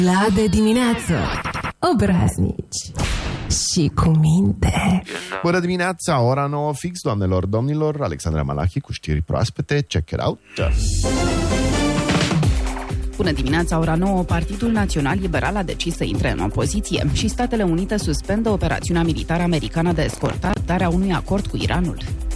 La de dimineață, obraznici și cu minte. Bună dimineața, ora 9 fix, doamnelor, domnilor. Alexandra Malachi cu știri proaspete. Check it out. Bună dimineața, ora 9, Partidul Național Liberal a decis să intre în opoziție și Statele Unite suspendă operațiunea militară americană de escortare a unui acord cu Iranul.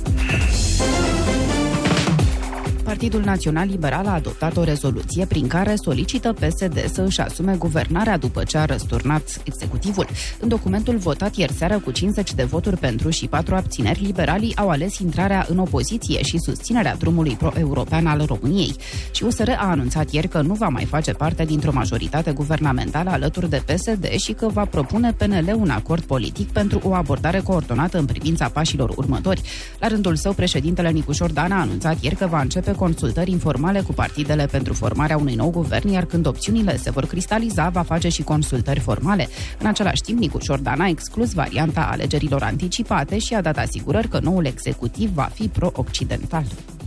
Partidul Național Liberal a adoptat o rezoluție prin care solicită PSD să își asume guvernarea după ce a răsturnat executivul. În documentul votat ieri seară cu 50 de voturi pentru și 4 abțineri, liberalii au ales intrarea în opoziție și susținerea drumului pro-european al României. Și USR a anunțat ieri că nu va mai face parte dintr-o majoritate guvernamentală alături de PSD și că va propune PNL un acord politic pentru o abordare coordonată în privința pașilor următori. La rândul său, președintele Nicușor Dan a anunțat ieri că va începe consultări informale cu partidele pentru formarea unui nou guvern, iar când opțiunile se vor cristaliza, va face și consultări formale. În același timp, Nicușor Dan a exclus varianta alegerilor anticipate și a dat asigurări că noul executiv va fi pro-occidental.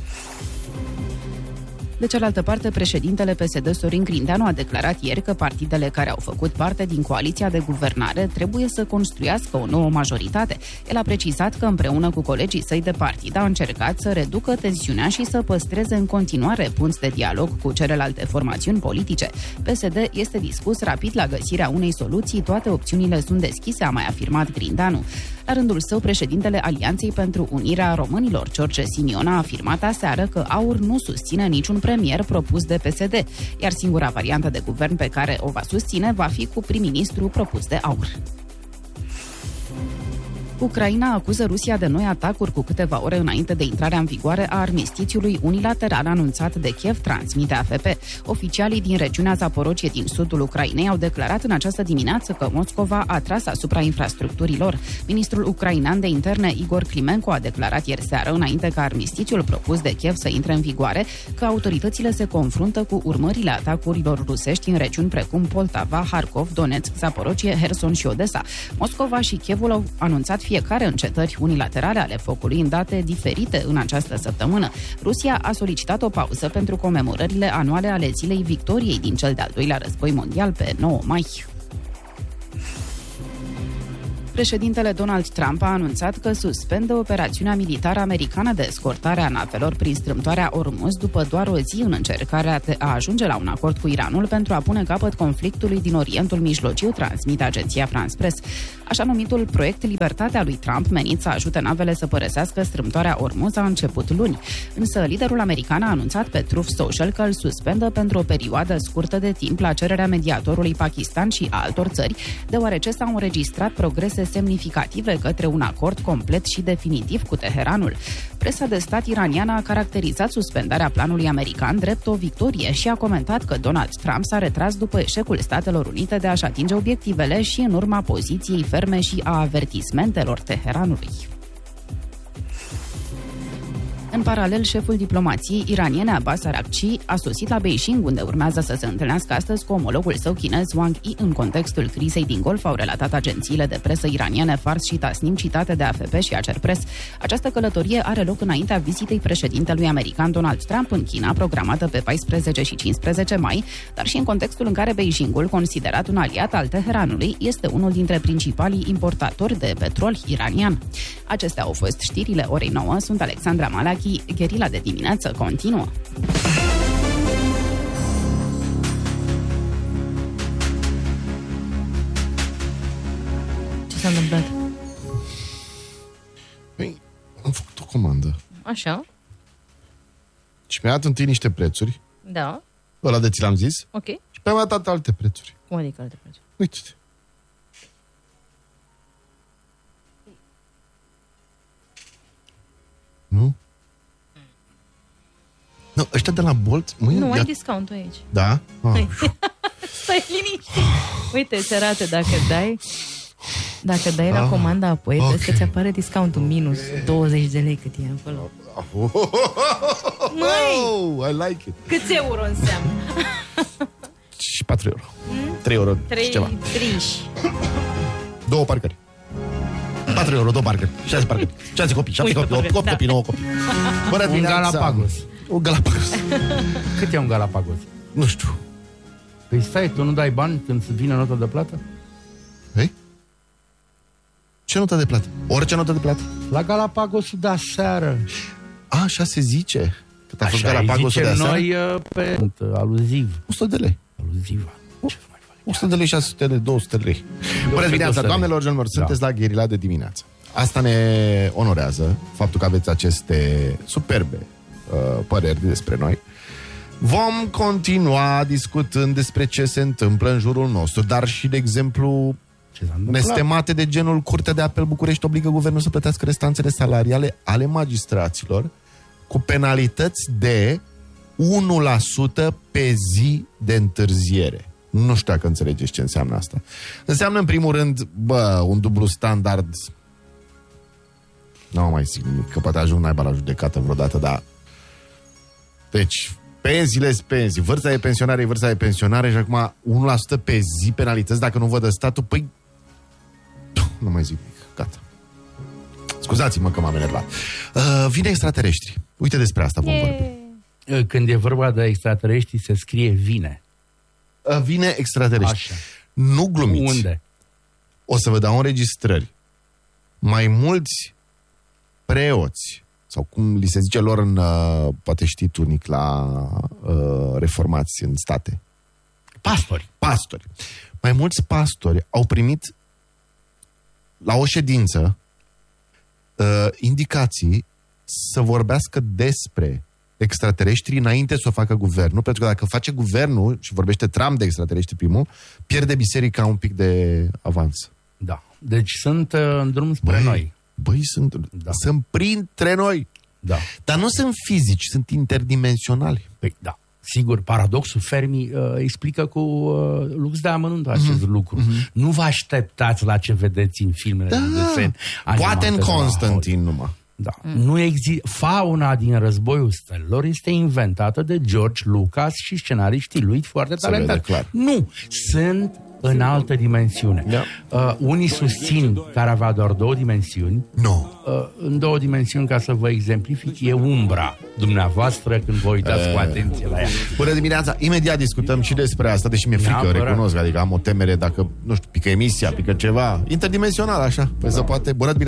De cealaltă parte, președintele PSD Sorin Grindeanu a declarat ieri că partidele care au făcut parte din coaliția de guvernare trebuie să construiască o nouă majoritate. El a precizat că împreună cu colegii săi de partid a încercat să reducă tensiunea și să păstreze în continuare punți de dialog cu celelalte formațiuni politice. PSD este dispus rapid la găsirea unei soluții, toate opțiunile sunt deschise, a mai afirmat Grindeanu. La rândul său, președintele Alianței pentru Unirea Românilor, George Simion, a afirmat aseară că AUR nu susține niciun premier propus de PSD, iar singura variantă de guvern pe care o va susține va fi cu prim-ministru propus de AUR. Ucraina acuză Rusia de noi atacuri cu câteva ore înainte de intrarea în vigoare a armistițiului unilateral anunțat de Kiev, transmite AFP. Oficialii din regiunea Zaporogie din sudul Ucrainei au declarat în această dimineață că Moscova a tras asupra infrastructurilor. Ministrul ucrainean de interne Igor Klimenko a declarat ieri seară, înainte ca armistițiul propus de Kiev să intre în vigoare, că autoritățile se confruntă cu urmările atacurilor rusești în regiuni precum Poltava, Harkov, Donetsk, Zaporogie, Herson și Odessa. Moscova și Kievul au anunțat fiecare încetări unilaterale ale focului în date diferite în această săptămână. Rusia a solicitat o pauză pentru comemorările anuale ale Zilei Victoriei din cel de-al doilea război mondial pe 9 mai. Președintele Donald Trump a anunțat că suspendă operațiunea militară americană de escortare a navelor prin strâmtoarea Ormuz după doar o zi în încercarea de a ajunge la un acord cu Iranul pentru a pune capăt conflictului din Orientul Mijlociu, transmite agenția France Press. Așa numitul proiect Libertatea lui Trump, menit să ajute navele să părăsească strâmtoarea Ormuz, a început luni. Însă liderul american a anunțat pe Truth Social că îl suspendă pentru o perioadă scurtă de timp la cererea mediatorului Pakistan și a altor țări, deoarece s-au înregistrat progrese semnificative către un acord complet și definitiv cu Teheranul. Presa de stat iraniană a caracterizat suspendarea planului american drept o victorie și a comentat că Donald Trump s-a retras după eșecul Statelor Unite de a-și atinge obiectivele și în urma poziției ferme și a avertismentelor Teheranului. În paralel, șeful diplomației iraniene Abbas Araghchi a sosit la Beijing, unde urmează să se întâlnească astăzi cu omologul său chinez Wang Yi în contextul crizei din Golf, au relatat agențiile de presă iraniene Fars și Tasnim, citate de AFP și Acer Press. Această călătorie are loc înaintea vizitei președintelui american Donald Trump în China, programată pe 14 și 15 mai, dar și în contextul în care Beijingul, considerat un aliat al Teheranului, este unul dintre principalii importatori de petrol iranian. Acestea au fost știrile orei 9. Sunt Alexandra Malachi. Gherila de dimineață continuă. Ce s-a întâmplat? Păi, am făcut o comandă. Așa. Și mi-a dat întâi niște prețuri. Da. Ăla de ți l-am zis. Ok. Și pe-mi-a dat alte prețuri. Cum adică alte prețuri? Uite-te. Nu? Nu, ăștia de la Bolt... Nu, ai discount aici. Da? Stai liniștit. Uite, îți arată dacă dai la comanda apoi, vezi că ți apare discountul minus 20 de lei cât e acolo. Măi! I like it. Câți euro înseamnă? Și 4 euro. 3 euro 3 și ceva. 30. 2 parcări. 4 euro, 2 parcări. 6 parcări. 6 copii, 7 copii, 8 copii, 9 copii. Un Galapagos. Un Galapagos. Cât e un Galapagos? Nu știu. Păi stai, tu nu dai bani când vine nota de plată? Ei? Ce notă de plată? Orice notă de plată? La Galapagosul de aseară. Așa se zice. Cât a fost Așa îi Galapagosul de zicem aseară? noi pe aluziv. 100 de lei. Aluziva. Ce mai faci? 100 de lei, 600 de lei, 200 de lei. Bună dimineața, doamnelor, genilor, sunteți la Gherila de dimineață. Asta ne onorează, faptul că aveți aceste superbe păreri despre noi. Vom continua discutând despre ce se întâmplă în jurul nostru, dar și, de exemplu, nestemate de genul Curtea de Apel București obligă guvernul să plătească restanțele salariale ale magistraților cu penalități de 1% pe zi de întârziere. Nu știu dacă înțelegeți ce înseamnă asta. Înseamnă, în primul rând, un dublu standard. Nu mai zic nimic, că poate ajung naiba la judecată vreodată, dar... Deci, pensiile-s pensii, vârsta de pensionare e vârsta de pensionare și acum 1% pe zi penalități dacă nu vă dă statul, păi... Nu mai zic nimic, gata. Scuzați-mă că m-am enervat. Vine extraterestri. Uite, despre asta vom vorbi. Când e vorba de extraterestri, se scrie vine. Vine extraterestri. Așa. Nu glumiți. Unde? O să vă dau înregistrări. Mai mulți preoți, sau cum li se zice lor în, poate știi tu, Nic, la reformați în state. Pastori. Mai mulți pastori au primit la o ședință indicații să vorbească despre extraterestri înainte să o facă guvernul, pentru că dacă face guvernul și vorbește Trump de extraterestri primul, pierde biserica un pic de avans. Da. Deci sunt în drum spre noi. Băi, sunt printre noi. Da. Dar nu sunt fizici, sunt interdimensionali. Păi, da. Sigur, paradoxul Fermi explică cu lux de amănunt acest lucru. Nu vă așteptați la ce vedeți în filmele de desen. Poate în Constantin numai. Da. Nu există. Fauna din Războiul Stelelor este inventată de George Lucas și scenariștii lui foarte talentați. Nu, sunt în altă dimensiune. Unii susțin că ar avea doar două dimensiuni. În două dimensiuni, ca să vă exemplific, e umbra dumneavoastră când vă uitați cu atenție la ea. Bună dimineața! Imediat discutăm și despre asta, deși mi-e frică, recunosc, adică am o temere dacă, nu știu, pică emisia, pică ceva interdimensional, așa. Păi se poate. Bună dimineața!